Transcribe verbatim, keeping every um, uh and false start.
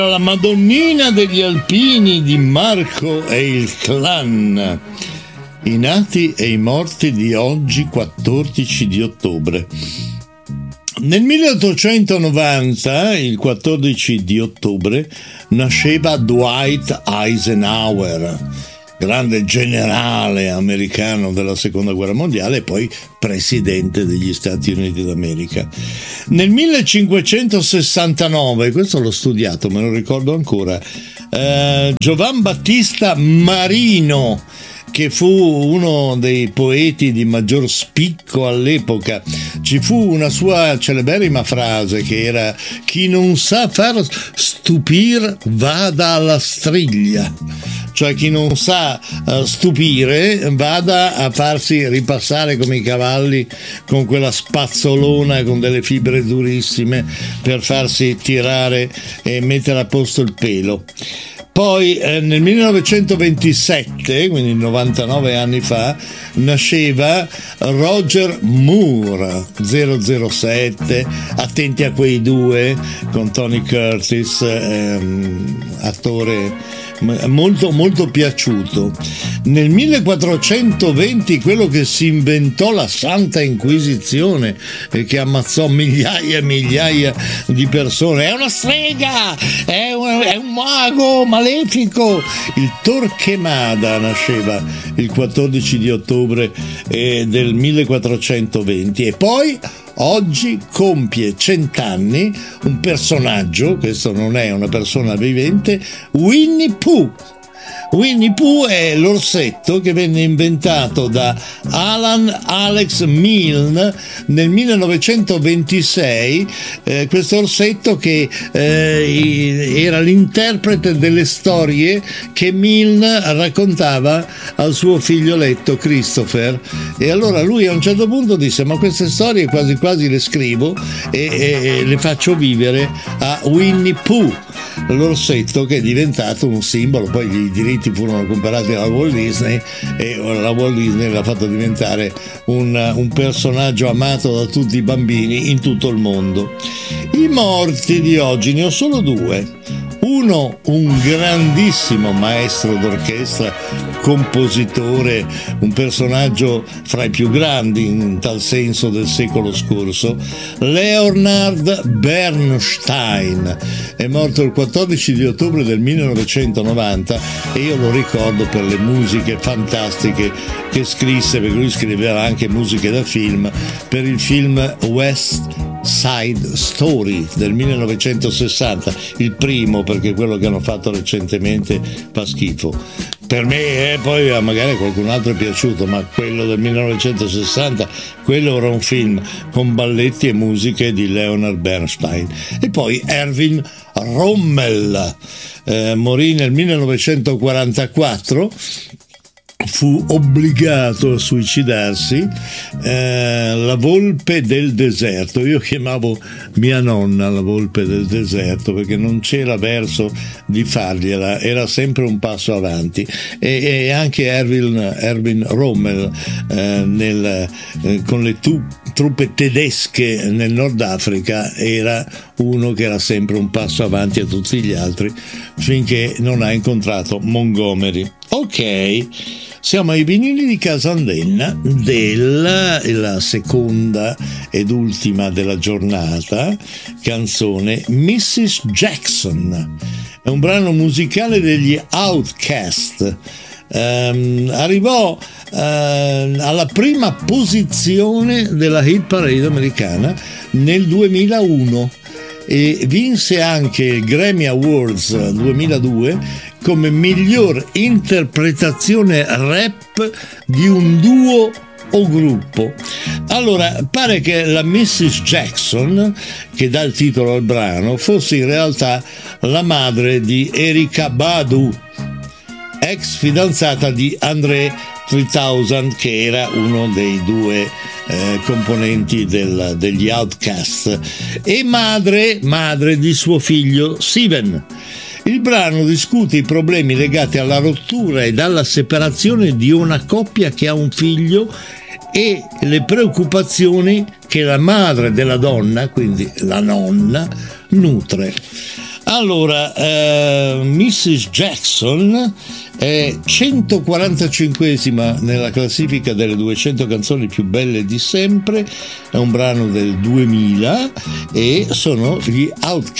La Madonnina degli Alpini di Marco e il clan, i nati e i morti di oggi, quattordici di ottobre. Nel milleottocentonovanta, il quattordici di ottobre, nasceva Dwight Eisenhower, grande generale americano della seconda guerra mondiale e poi presidente degli Stati Uniti d'America. Nel millecinquecentosessantanove, questo l'ho studiato, me lo ricordo ancora, eh, Giovan Battista Marino, che fu uno dei poeti di maggior spicco all'epoca, ci fu una sua celeberrima frase che era: chi non sa far stupir vada alla striglia, cioè chi non sa uh, stupire vada a farsi ripassare come i cavalli con quella spazzolona con delle fibre durissime per farsi tirare e mettere a posto il pelo. Poi eh, nel millenovecentoventisette, quindi novantanove anni fa, nasceva Roger Moore, zero zero sette, attenti a quei due, con Tony Curtis, ehm, attore molto molto piaciuto. Nel millequattrocentoventi, quello che si inventò la Santa Inquisizione e che ammazzò migliaia e migliaia di persone, è una strega, è un, è un mago malefico. Il Torquemada nasceva il quattordici di ottobre eh, del millequattrocentoventi. E poi oggi compie cent'anni un personaggio, questo non è una persona vivente, Winnie Pooh. Winnie Pooh è l'orsetto che venne inventato da Alan Alex Milne nel millenovecentoventisei, eh, questo orsetto che eh, era l'interprete delle storie che Milne raccontava al suo figlioletto Christopher, e allora lui a un certo punto disse: ma queste storie quasi quasi le scrivo e, e, e le faccio vivere a Winnie Pooh, l'orsetto che è diventato un simbolo. Poi i diritti furono comprati dalla Walt Disney e la Walt Disney l'ha fatto diventare un, un personaggio amato da tutti i bambini in tutto il mondo. I morti di oggi ne ho solo due. Uno, un grandissimo maestro d'orchestra, compositore, un personaggio fra i più grandi in tal senso del secolo scorso, Leonard Bernstein. È morto il quattordici di ottobre del millenovecentonovanta e io lo ricordo per le musiche fantastiche che scrisse, perché lui scriveva anche musiche da film, per il film West Side Story del millenovecentosessanta, il primo, perché quello che hanno fatto recentemente fa schifo per me, eh, poi magari a qualcun altro è piaciuto, ma quello del millenovecentosessanta, quello era un film con balletti e musiche di Leonard Bernstein. E poi Erwin Rommel, eh, morì nel millenovecentoquarantaquattro, fu obbligato a suicidarsi, eh, la volpe del deserto. Io chiamavo mia nonna la volpe del deserto perché non c'era verso di fargliela, era sempre un passo avanti. E, e anche Erwin, Erwin Rommel eh, nel, eh, con le tu, truppe tedesche nel Nord Africa era uno che era sempre un passo avanti a tutti gli altri finché non ha incontrato Montgomery. Ok, siamo ai vinili di Casandenna della la seconda ed ultima della giornata, canzone missus Jackson. È un brano musicale degli Outkast. Um, arrivò uh, alla prima posizione della hit parade americana nel duemilauno e vinse anche il Grammy Awards duemiladue come miglior interpretazione rap di un duo o gruppo. Allora, pare che la missus Jackson, che dà il titolo al brano, fosse in realtà la madre di Erykah Badu, ex fidanzata di André tremila, che era uno dei due eh, componenti del, degli Outkast, e madre, madre di suo figlio Steven. Il brano discute i problemi legati alla rottura e alla separazione di una coppia che ha un figlio e le preoccupazioni che la madre della donna, quindi la nonna, nutre. Allora, eh, missus Jackson è centoquarantacinquesima nella classifica delle duecento canzoni più belle di sempre, è un brano del duemila e sono gli Outcast.